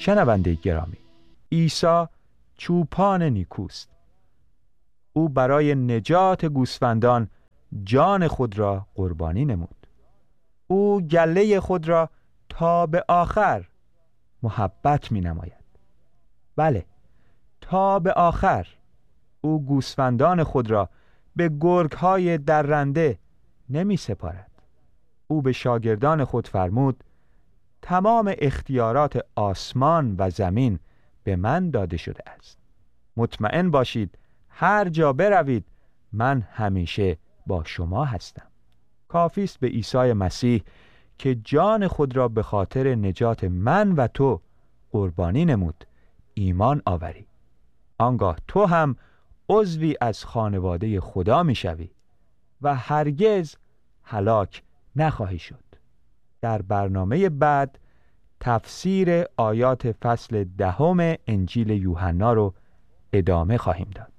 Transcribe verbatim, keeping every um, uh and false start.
شنونده گرامی، عیسی چوپان نیکوست. او برای نجات گوسفندان جان خود را قربانی نمود. او گله خود را تا به آخر محبت می نماید. بله، تا به آخر. او گوسفندان خود را به گرگ‌های درنده نمی سپارد. او به شاگردان خود فرمود تمام اختیارات آسمان و زمین به من داده شده است. مطمئن باشید هر جا بروید من همیشه با شما هستم. کافی است به عیسی مسیح که جان خود را به خاطر نجات من و تو قربانی نمود ایمان آوری. آنگاه تو هم عضوی از خانواده خدا می شوی و هرگز هلاک نخواهی شد. در برنامه بعد تفسیر آیات فصل دهم انجیل یوحنا رو ادامه خواهیم داد.